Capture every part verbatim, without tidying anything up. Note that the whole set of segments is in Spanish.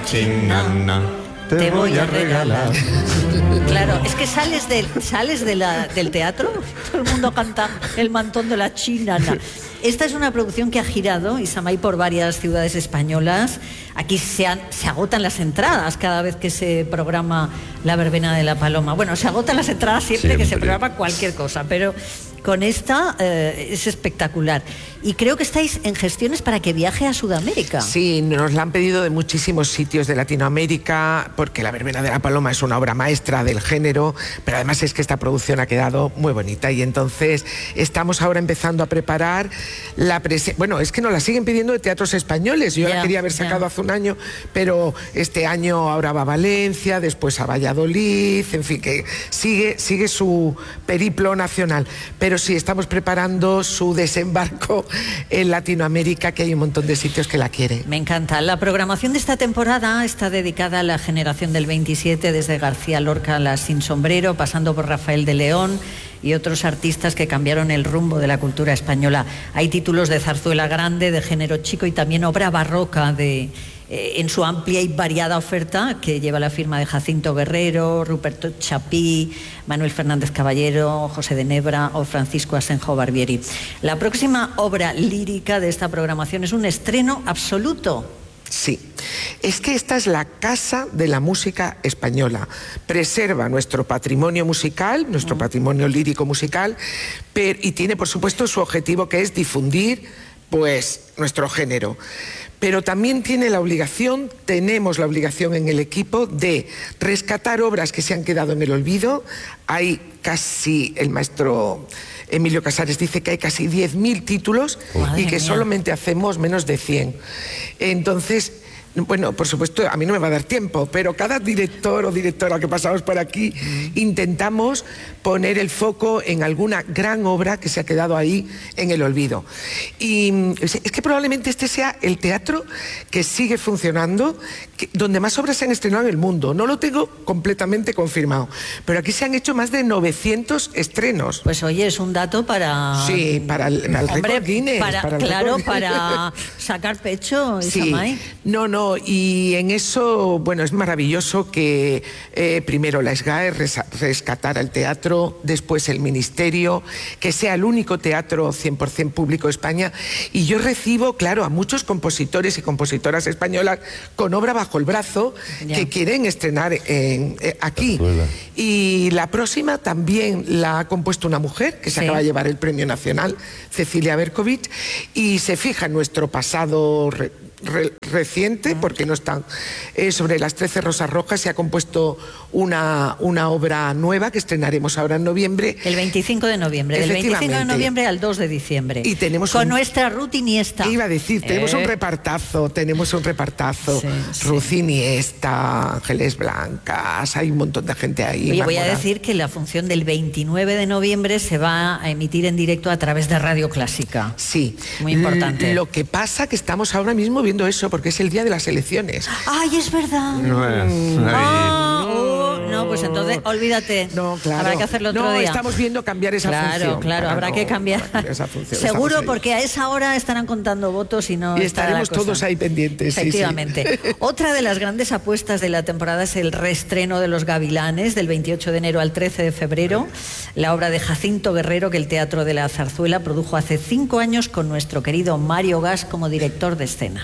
chinana te, te voy a regalar. Claro, es que sales, del, sales de la, del teatro, todo el mundo canta el mantón de la chinana. Esta es una producción que ha girado, Isamay, por varias ciudades españolas. Aquí se, han, se agotan las entradas cada vez que se programa la verbena de la Paloma. Bueno, se agotan las entradas siempre, siempre. que se programa cualquier cosa, pero con esta eh, es espectacular. Y creo que estáis en gestiones para que viaje a Sudamérica. Sí, nos la han pedido de muchísimos sitios de Latinoamérica, porque la verbena de la Paloma es una obra maestra del género, pero además es que esta producción ha quedado muy bonita y entonces estamos ahora empezando a preparar la presencia. Bueno, es que nos la siguen pidiendo de teatros españoles. Yo yeah, la quería haber sacado yeah. hace un año, pero este año ahora va a Valencia, después a Valladolid, en fin, que sigue, sigue su periplo nacional. Pero sí, estamos preparando su desembarco en Latinoamérica, que hay un montón de sitios que la quieren. Me encanta. La programación de esta temporada está dedicada a la generación del veintisiete, desde García Lorca a la Sin Sombrero, pasando por Rafael de León y otros artistas que cambiaron el rumbo de la cultura española. Hay títulos de zarzuela grande, de género chico y también obra barroca de... en su amplia y variada oferta, que lleva la firma de Jacinto Guerrero, Ruperto Chapí, Manuel Fernández Caballero, José de Nebra o Francisco Asenjo Barbieri. La próxima obra lírica de esta programación es un estreno absoluto. Sí, es que esta es la casa de la música española. Preserva nuestro patrimonio musical, nuestro mm. patrimonio lírico musical, pero, y tiene por supuesto su objetivo, que es difundir pues nuestro género. Pero también tiene la obligación, tenemos la obligación en el equipo de rescatar obras que se han quedado en el olvido. Hay casi, el maestro Emilio Casares dice que hay casi diez mil títulos Madre y que mía. solamente hacemos menos de cien. Entonces, bueno, por supuesto, a mí no me va a dar tiempo, pero cada director o directora que pasamos por aquí mm. intentamos poner el foco en alguna gran obra que se ha quedado ahí en el olvido. Y es que probablemente este sea el teatro que sigue funcionando, que, donde más obras se han estrenado en el mundo. No lo tengo completamente confirmado, pero aquí se han hecho más de novecientos estrenos. Pues oye, es un dato para... Sí, para el, para el Hombre, récord Guinness. Para, para el claro, récord. para sacar pecho, Isamay. Sí, no, no, y en eso, bueno, es maravilloso que eh, primero la SGAE rescatara el teatro, después el Ministerio, que sea el único teatro cien por cien público de España. Y yo recibo, claro, a muchos compositores y compositoras españolas con obra bajo el brazo ya. que quieren estrenar en, eh, aquí. Y la próxima también la ha compuesto una mujer que se sí. acaba de llevar el Premio Nacional, Cecilia Berkovich, y se fija en nuestro pasado Re, re, reciente, porque no están eh, sobre las trece rosas rojas. Se ha compuesto una, una obra nueva que estrenaremos ahora en noviembre. El veinticinco de noviembre, del veinticinco de noviembre al dos de diciembre. Y tenemos con un, nuestra Ruth Iniesta. Iba a decir, tenemos eh. un repartazo, tenemos un repartazo. Sí, Ruth sí. Iniesta, Ángeles Blancas, hay un montón de gente ahí. Oye, voy a decir que la función del veintinueve de noviembre se va a emitir en directo a través de Radio Clásica. Sí. Muy importante. Lo que pasa que estamos ahora mismo viendo eso, porque es el día de las elecciones. ¡Ay, es verdad! No es. Mm. Ah, oh, no, pues entonces olvídate. No, claro. Habrá que hacerlo otro no, día. Estamos viendo cambiar esa claro, función. Claro, claro, habrá no, que cambiar. Esa función, Seguro, porque a esa hora estarán contando votos y no. Y estaremos todos ahí pendientes. Efectivamente. Sí, sí. Otra de las grandes apuestas de la temporada es el reestreno de Los Gavilanes, del veintiocho de enero al trece de febrero. La obra de Jacinto Guerrero, que el Teatro de la Zarzuela produjo hace cinco años con nuestro querido Mario Gas como director de escena.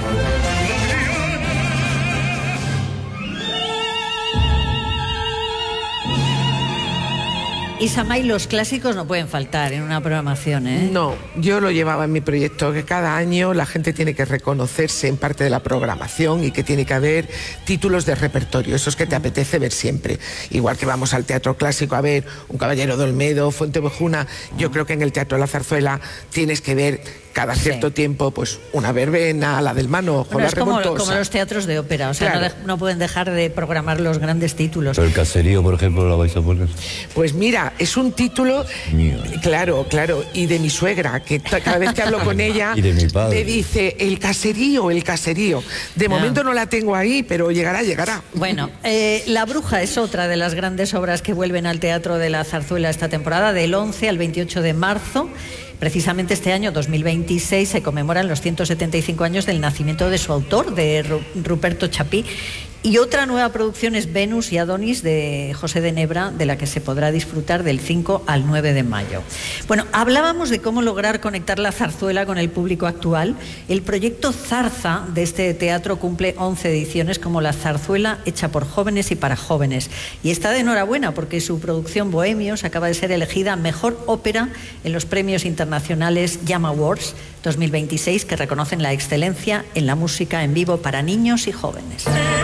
Isamay, los clásicos no pueden faltar en una programación, ¿eh? No, yo lo llevaba en mi proyecto, que cada año la gente tiene que reconocerse en parte de la programación y que tiene que haber títulos de repertorio, esos que te apetece ver siempre. Igual que vamos al teatro clásico a ver Un Caballero de Olmedo, Fuentevejuna, yo creo que en el Teatro de la Zarzuela tienes que ver cada cierto sí. tiempo, pues una verbena, la del manojo, bueno, la es como, revoltosa. como los teatros de ópera, o sea, claro. no, de, no pueden dejar de programar los grandes títulos. Pero El Caserío, por ejemplo, ¿la vais a poner? Pues mira, sea, es un título, Mío. claro, claro, y de mi suegra, que cada vez que hablo con ella, Y de mi padre. me dice, el caserío, el caserío. De Ah. momento no la tengo ahí, pero llegará, llegará. Bueno, eh, La Bruja es otra de las grandes obras que vuelven al Teatro de la Zarzuela esta temporada, del once al veintiocho de marzo. Precisamente este año, dos mil veintiséis, se conmemoran los ciento setenta y cinco años del nacimiento de su autor, de Ru- Ruperto Chapí. Y otra nueva producción es Venus y Adonis, de José de Nebra, de la que se podrá disfrutar del cinco al nueve de mayo. Bueno, hablábamos de cómo lograr conectar la zarzuela con el público actual. El proyecto Zarza de este teatro cumple once ediciones como la zarzuela hecha por jóvenes y para jóvenes. Y está de enhorabuena porque su producción Bohemios acaba de ser elegida mejor ópera en los premios internacionales Jam Awards dos mil veintiséis, que reconocen la excelencia en la música en vivo para niños y jóvenes.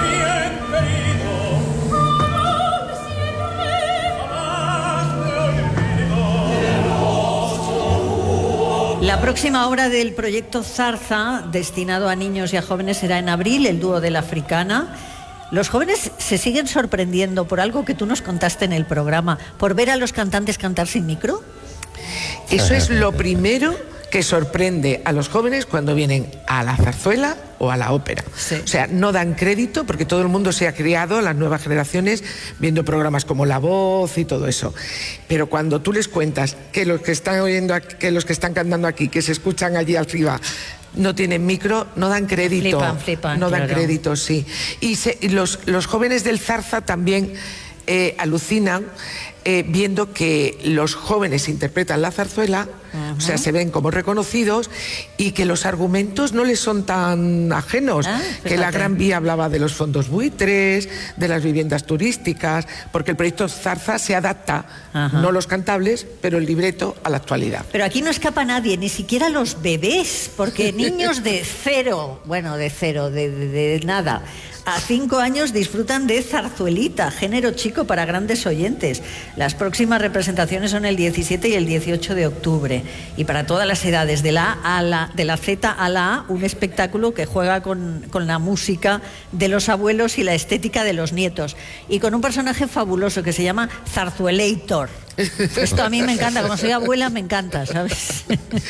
La próxima obra del proyecto Zarza, destinado a niños y a jóvenes, será en abril, el dúo de la Africana. Los jóvenes se siguen sorprendiendo por algo que tú nos contaste en el programa, por ver a los cantantes cantar sin micro. Eso es lo primero que sorprende a los jóvenes cuando vienen a la zarzuela o a la ópera. Sí. O sea, no dan crédito porque todo el mundo se ha criado, las nuevas generaciones, viendo programas como La Voz y todo eso. Pero cuando tú les cuentas que los que están oyendo aquí, que los que están cantando aquí, que se escuchan allí arriba, no tienen micro, no dan crédito. Flipan, flipan, no dan claro. crédito, sí. Y, se- y los, los jóvenes del Zarza también eh, alucinan eh, viendo que los jóvenes interpretan la zarzuela, o sea, se ven como reconocidos y que los argumentos no les son tan ajenos, Ah, que la fíjate. Gran Vía hablaba de los fondos buitres, de las viviendas turísticas, porque el proyecto Zarza se adapta, Ajá. no los cantables, pero el libreto a la actualidad. Pero aquí no escapa nadie, ni siquiera los bebés, porque niños de cero, bueno, de cero, de, de- de nada, a cinco años disfrutan de zarzuelita, género chico para grandes oyentes. Las próximas representaciones son el diecisiete y el dieciocho de octubre. Y para todas las edades, de la A a la, de la Z a la A, un espectáculo que juega con, con la música de los abuelos y la estética de los nietos. Y con un personaje fabuloso que se llama Zarzuelator. Esto a mí me encanta, como soy abuela me encanta, ¿sabes?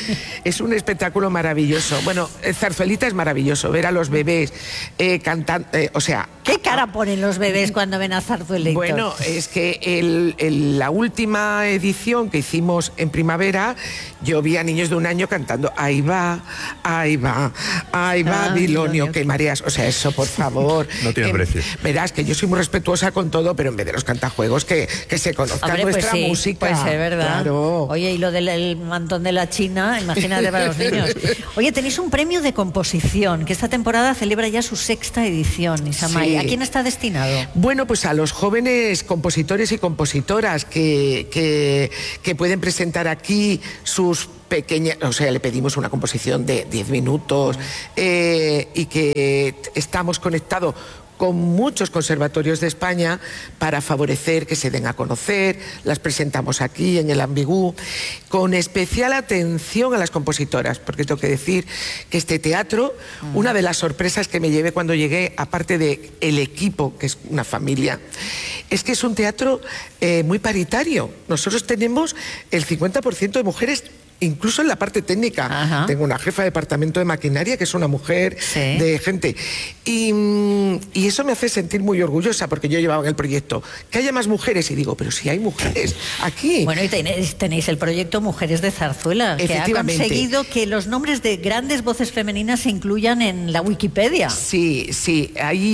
Es un espectáculo maravilloso. Bueno, eh, Zarzuelita es maravilloso, ver a los bebés eh, cantando, eh, o sea... ¿Qué cara ponen los bebés cuando ven a Zarzuelator? Bueno, es que el- el- la última edición que hicimos en primavera, yo vi a niños de un año cantando ahí va, ahí va, ahí va, Ah, Bilonio, Bilonio, que qué- mareas. O sea, eso, por favor. No tiene Em, precio. Verás que yo soy muy respetuosa con todo, pero en vez de los cantajuegos, que, que se conozca Hombre, pues nuestra sí, música. pues es verdad. Claro. Oye, y lo del el mantón de la China, imagínate para los niños. Oye, tenéis un premio de composición, que esta temporada celebra ya su sexta edición, Isamay. Sí. ¿A quién está destinado? Bueno, pues a los jóvenes compositores y compositoras que, que, que pueden presentar aquí sus pequeñas, o sea, le pedimos una composición de diez minutos eh, y que estamos conectados con muchos conservatorios de España para favorecer que se den a conocer, las presentamos aquí en el Ambigú, con especial atención a las compositoras, porque tengo que decir que este teatro, una de las sorpresas que me llevé cuando llegué, aparte de el equipo, que es una familia, es que es un teatro eh, muy paritario. Nosotros tenemos el cincuenta por ciento de mujeres, incluso en la parte técnica. Ajá. Tengo una jefa de departamento de maquinaria que es una mujer, Sí. de gente. Y, mm, y eso me hace sentir muy orgullosa porque yo llevaba en el proyecto que haya más mujeres y digo, pero si hay mujeres aquí. Bueno, y tenéis, tenéis el proyecto Mujeres de Zarzuela, que ha Efectivamente. conseguido que los nombres de grandes voces femeninas se incluyan en la Wikipedia. Sí, sí,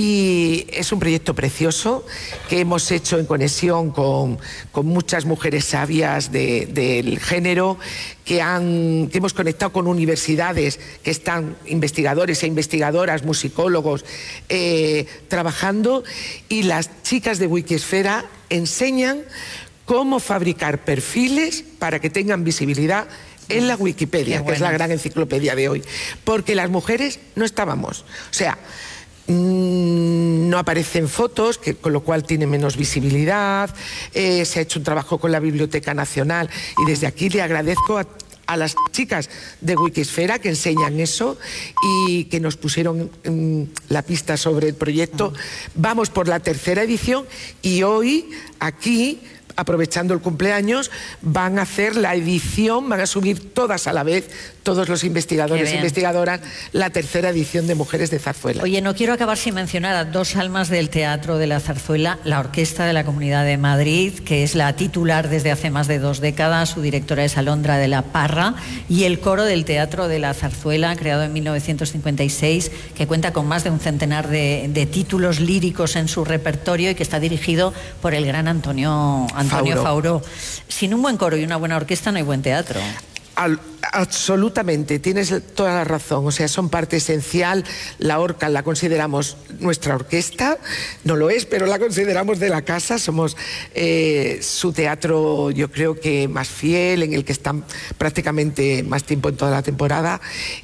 ahí es un proyecto precioso que hemos hecho en conexión con, con muchas mujeres sabias de- del género, que, han, que hemos conectado con universidades que están investigadores e investigadoras, musicólogos, eh, trabajando, y las chicas de Wikisfera enseñan cómo fabricar perfiles para que tengan visibilidad en la Wikipedia, Qué que es la bueno. gran enciclopedia de hoy, porque las mujeres no estábamos, o sea, mm, no aparecen fotos, que, con lo cual tiene menos visibilidad. Eh, se ha hecho un trabajo con la Biblioteca Nacional y desde aquí le agradezco a, a las chicas de Wikisfera que enseñan eso y que nos pusieron mm, la pista sobre el proyecto. Vamos por la tercera edición y hoy aquí aprovechando el cumpleaños, van a hacer la edición, van a subir todas a la vez, todos los investigadores e investigadoras, la tercera edición de Mujeres de Zarzuela. Oye, no quiero acabar sin mencionar a dos almas del teatro de la zarzuela, la Orquesta de la Comunidad de Madrid, que es la titular desde hace más de dos décadas, su directora es Alondra de la Parra, y el coro del Teatro de la Zarzuela, creado en mil novecientos cincuenta y seis, que cuenta con más de un centenar de, de títulos líricos en su repertorio y que está dirigido por el gran Antonio, Antonio Fauró. Fauró. Sin un buen coro y una buena orquesta no hay buen teatro. Al, absolutamente, tienes toda la razón, o sea, son parte esencial. La Orca la consideramos nuestra orquesta, no lo es, pero la consideramos de la casa, somos eh, su teatro, yo creo que más fiel, en el que están prácticamente más tiempo en toda la temporada,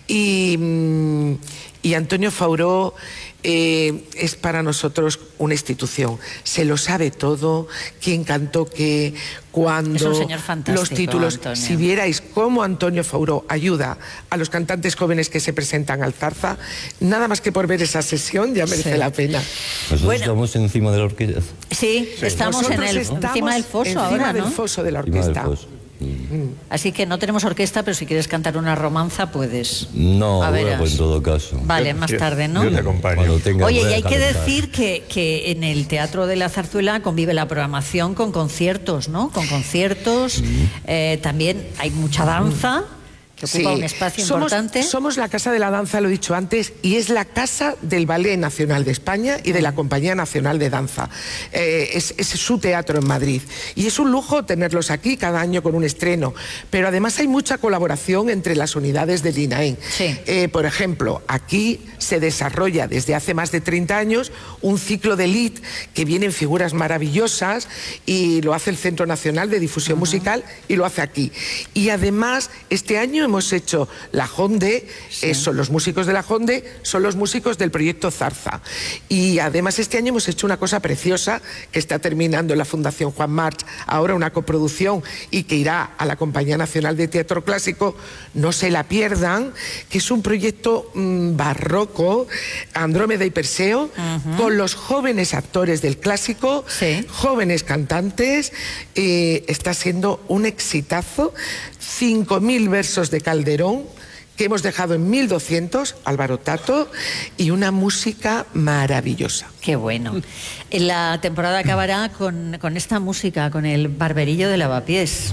y, y Antonio Fauró Eh, es para nosotros una institución, se lo sabe todo, quien cantó que, cuando, es un señor fantástico, los títulos, Antonio. Si vierais cómo Antonio Fauró ayuda a los cantantes jóvenes que se presentan al Zarza, nada más que por ver esa sesión ya merece sí. la pena. Nosotros bueno, estamos encima de la orquesta. Sí, sí. estamos en el, estamos encima del foso encima ahora, del ¿no? foso de la orquesta. Mm. Así que no tenemos orquesta, pero si quieres cantar una romanza, puedes. No, a bueno, pues en todo caso. Vale, más tarde, ¿no? Yo te acompaño. Oye, y hay que decir que, que en el Teatro de la Zarzuela convive la programación con conciertos, ¿no? Con conciertos, mm. eh, también hay mucha danza. Que ocupa sí. un espacio somos, importante. Somos la Casa de la Danza, lo he dicho antes, y es la casa del Ballet Nacional de España y de la Compañía Nacional de Danza. Eh, es, es su teatro en Madrid. Y es un lujo tenerlos aquí cada año con un estreno. Pero además hay mucha colaboración entre las unidades del INAEM. Sí. Eh, por ejemplo, aquí se desarrolla desde hace más de treinta años un ciclo de Lied que vienen figuras maravillosas y lo hace el Centro Nacional de Difusión uh-huh. Musical y lo hace aquí. Y además, este año hemos hecho la Jonde, sí. eh, son los músicos de la Jonde, son los músicos del proyecto Zarza. Y además este año hemos hecho una cosa preciosa que está terminando en la Fundación Juan March, ahora una coproducción y que irá a la Compañía Nacional de Teatro Clásico, no se la pierdan, que es un proyecto mmm, barroco, Andrómeda y Perseo, uh-huh. con los jóvenes actores del clásico, sí. jóvenes cantantes, eh, está siendo un exitazo, cinco mil versos de Calderón, que hemos dejado en mil doscientos, Álvaro Tato, y una música maravillosa. Qué bueno. La temporada acabará con, con esta música, con el Barberillo de Lavapiés.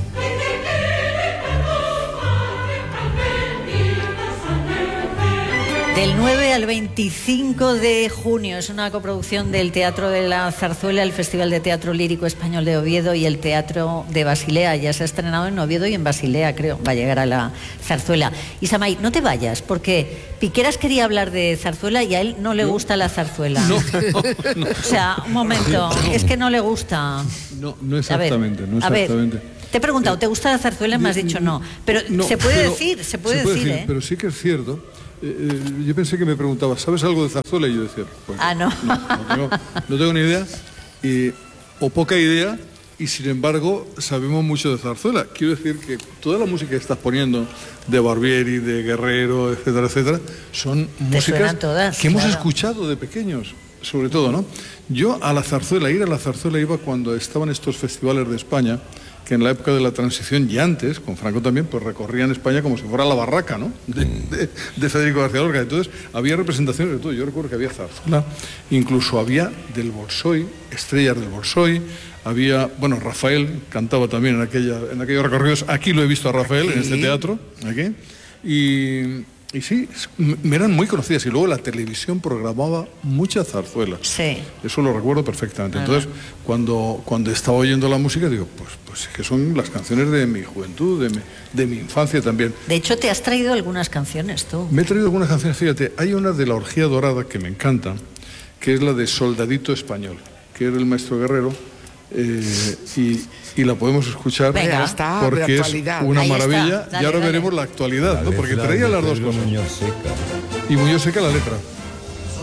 Del nueve al veinticinco de junio es una coproducción del Teatro de la Zarzuela, el Festival de Teatro Lírico Español de Oviedo y el Teatro de Basilea. Ya se ha estrenado en Oviedo y en Basilea, creo. Va a llegar a la Zarzuela. Isamay, no te vayas, porque Piqueras quería hablar de zarzuela y a él no le gusta la zarzuela. No, no, no. O sea, un momento, no. es que no le gusta. No, no exactamente, a ver, no exactamente. A ver, te he preguntado, ¿te gusta la zarzuela? Me has dicho no. Pero no, se puede pero, decir, se puede, se puede decir, decir, ¿eh? Pero sí que es cierto. Eh, eh, yo pensé que me preguntabas, ¿sabes algo de zarzuela? Y yo decía, pues, ah, no. No, no, tengo, no tengo ni idea, y, o poca idea, y sin embargo sabemos mucho de zarzuela. Quiero decir que toda la música que estás poniendo, de Barbieri, de Guerrero, etcétera, etcétera, son músicas todas, que hemos claro. escuchado de pequeños, sobre todo, ¿no? Yo a la zarzuela, ir a la zarzuela iba cuando estaban estos festivales de España, que en la época de la transición y antes, con Franco también, pues recorrían España como si fuera la barraca, ¿no? De, de, de Federico García Lorca. Entonces había representaciones de todo. Yo recuerdo que había zarzuela, incluso había del Bolshoi, estrellas del Bolshoi, había, bueno, Rafael cantaba también en, aquella, en aquellos recorridos. Aquí lo he visto a Rafael, en este teatro, aquí. Y... Y sí, me eran muy conocidas y luego la televisión programaba mucha zarzuela. Sí. Eso lo recuerdo perfectamente. Entonces, cuando, cuando estaba oyendo la música, digo, pues, pues es que son las canciones de mi juventud, de mi, de mi infancia también. De hecho, te has traído algunas canciones tú. Me he traído algunas canciones, fíjate, hay una de la Orgía Dorada que me encanta, que es la de Soldadito Español, que era el maestro Guerrero, eh, y... y la podemos escuchar. Venga, está, porque es una Ahí maravilla. está. Dale, y ahora dale. veremos la actualidad, ¿no? Porque traía las dos cosas. Muñoz Seca. Y Muñoz Seca la letra.